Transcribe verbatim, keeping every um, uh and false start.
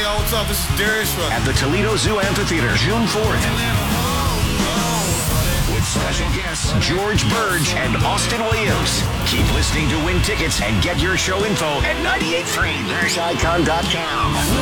y'all, what's up? This is Darius Rucker. At the Toledo Zoo Amphitheater, June fourth. With special guests George Burge and Austin Williams. Keep listening to win tickets and get your show info at nine eight three the chi con dot com.